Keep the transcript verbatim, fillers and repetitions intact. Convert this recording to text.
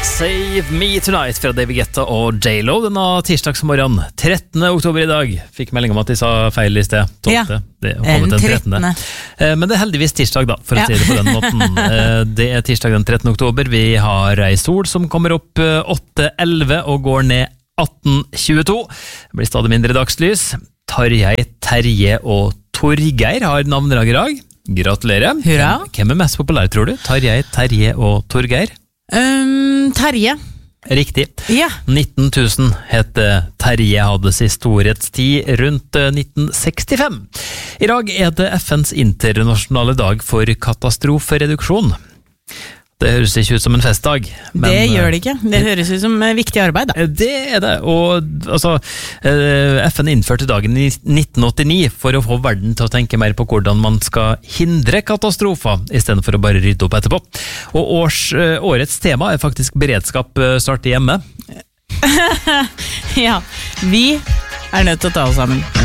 Save Me Tonight fra David Guetta og J-Lo denne tirsdagsmorgen. trettende oktober i dag. Fikk melding om at de sa feil i sted. tolvte. Ja, det kom den trettende. Men det er heldigvis tirsdag da, for å ja. si det på den måten. Det er tirsdag den trettende oktober. Vi har ei sol som kommer opp åtte elleve og går ned atten tjueto. Det blir stadig mindre dagslys. Tarjei, Terje og Torgeir har navnedag i dag. Gratulerer. Hurra. Hvem er mest populær, tror du? Tarjei, Terje og Torgeir? Um, Terje. Riktig. Ja. nitten tusen heter Terje, hadde sin storhetstid rundt nitten sekstifem. I dag er det F N's internasjonale dag for katastrofereduksjon. Det høres ikke ut som en festdag. Men det gjør det ikke. Det høres ut som viktig arbeid, da. Det er det, og altså, F N innførte dagen i nitten åttini for å få verden til å tenke mer på hvordan man skal hindre katastrofer, i stedet for å bare rydde opp etterpå. Og års, årets tema er faktisk beredskap starter hjemme. Ja, vi er nødt til å ta oss sammen.